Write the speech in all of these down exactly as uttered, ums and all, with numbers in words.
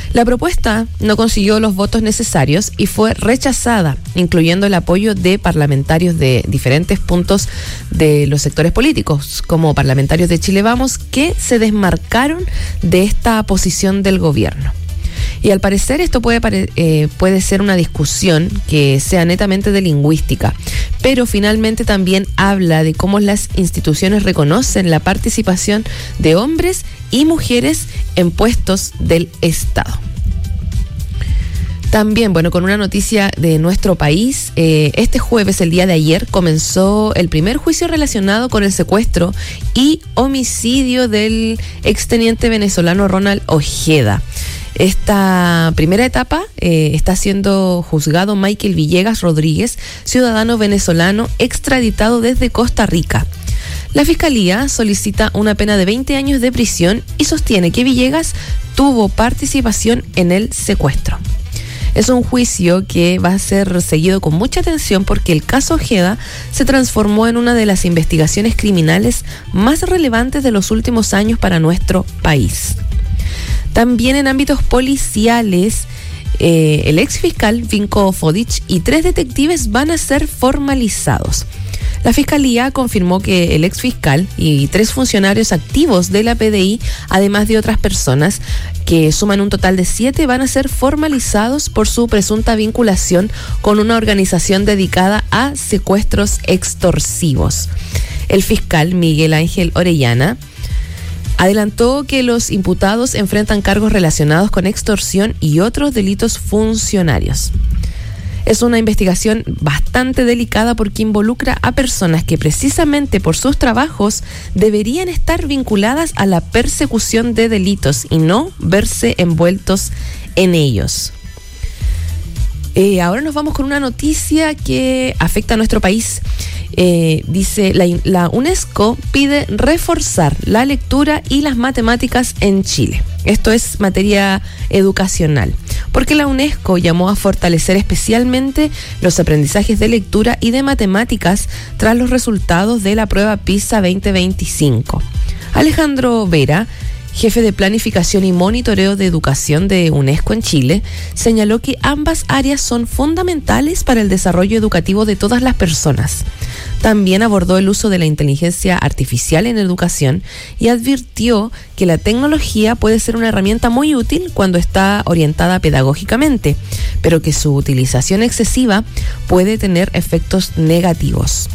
La propuesta no consiguió los votos necesarios y fue rechazada, incluyendo el apoyo de parlamentarios de diferentes puntos de los sectores políticos, como parlamentarios de Chile Vamos, que se desmarcaron de esta posición del gobierno. Y al parecer esto puede, pare- eh, puede ser una discusión que sea netamente de lingüística, pero finalmente también habla de cómo las instituciones reconocen la participación de hombres y mujeres en puestos del Estado. También, bueno, con una noticia de nuestro país, eh, este jueves, el día de ayer, comenzó el primer juicio relacionado con el secuestro y homicidio del exteniente venezolano Ronald Ojeda. Esta primera etapa eh, está siendo juzgado Michael Villegas Rodríguez, ciudadano venezolano extraditado desde Costa Rica. La Fiscalía solicita una pena de veinte años de prisión y sostiene que Villegas tuvo participación en el secuestro. Es un juicio que va a ser seguido con mucha atención porque el caso Ojeda se transformó en una de las investigaciones criminales más relevantes de los últimos años para nuestro país. También en ámbitos policiales, eh, el ex fiscal Vinko Fodic y tres detectives van a ser formalizados. La Fiscalía confirmó que el ex fiscal y tres funcionarios activos de la P D I, además de otras personas, que suman un total de siete, van a ser formalizados por su presunta vinculación con una organización dedicada a secuestros extorsivos. El fiscal Miguel Ángel Orellana adelantó que los imputados enfrentan cargos relacionados con extorsión y otros delitos funcionarios. Es una investigación bastante delicada porque involucra a personas que precisamente por sus trabajos deberían estar vinculadas a la persecución de delitos y no verse envueltos en ellos. Eh, ahora nos vamos con una noticia que afecta a nuestro país. Eh, dice, la, la UNESCO pide reforzar la lectura y las matemáticas en Chile. Esto es materia educacional, porque la UNESCO llamó a fortalecer especialmente los aprendizajes de lectura y de matemáticas tras los resultados de la prueba PISA veinte veinticinco. Alejandro Vera, jefe de planificación y monitoreo de educación de UNESCO en Chile, señaló que ambas áreas son fundamentales para el desarrollo educativo de todas las personas. También abordó el uso de la inteligencia artificial en educación y advirtió que la tecnología puede ser una herramienta muy útil cuando está orientada pedagógicamente, pero que su utilización excesiva puede tener efectos negativos.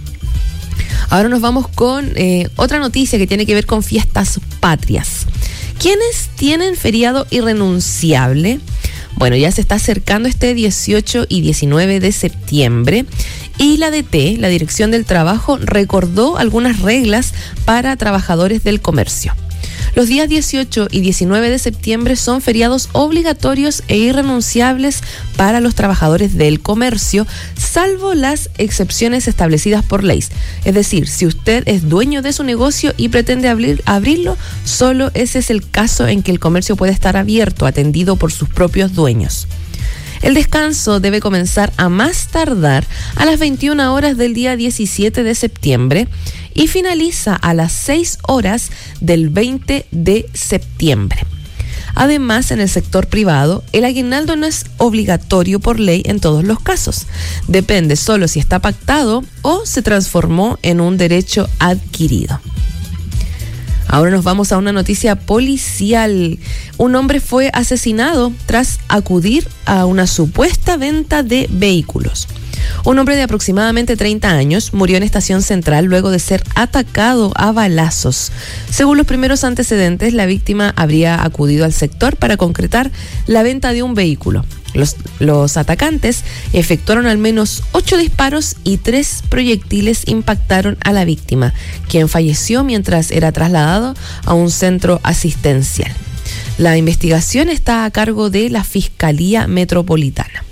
Ahora nos vamos con eh, otra noticia que tiene que ver con fiestas patrias. ¿Quiénes tienen feriado irrenunciable? Bueno, ya se está acercando este dieciocho y diecinueve de septiembre y la D T, la Dirección del Trabajo, recordó algunas reglas para trabajadores del comercio. Los días dieciocho y diecinueve de septiembre son feriados obligatorios e irrenunciables para los trabajadores del comercio, salvo las excepciones establecidas por ley. Es decir, si usted es dueño de su negocio y pretende abrir, abrirlo, solo ese es el caso en que el comercio puede estar abierto, atendido por sus propios dueños. El descanso debe comenzar a más tardar a las veintiuna horas del día diecisiete de septiembre y finaliza a las seis horas del veinte de septiembre. Además, en el sector privado, el aguinaldo no es obligatorio por ley en todos los casos. Depende solo si está pactado o se transformó en un derecho adquirido. Ahora nos vamos a una noticia policial. Un hombre fue asesinado tras acudir a una supuesta venta de vehículos. Un hombre de aproximadamente treinta años murió en Estación Central luego de ser atacado a balazos. Según los primeros antecedentes, la víctima habría acudido al sector para concretar la venta de un vehículo. Los, los atacantes efectuaron al menos ocho disparos y tres proyectiles impactaron a la víctima, quien falleció mientras era trasladado a un centro asistencial. La investigación está a cargo de la Fiscalía Metropolitana.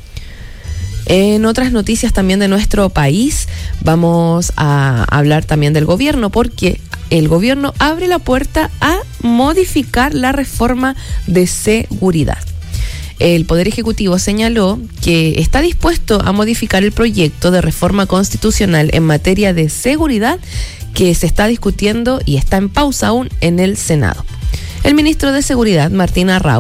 En otras noticias también de nuestro país, vamos a hablar también del gobierno, porque el gobierno abre la puerta a modificar la reforma de seguridad. El Poder Ejecutivo señaló que está dispuesto a modificar el proyecto de reforma constitucional en materia de seguridad que se está discutiendo y está en pausa aún en el Senado. El ministro de Seguridad, Martín Arrau,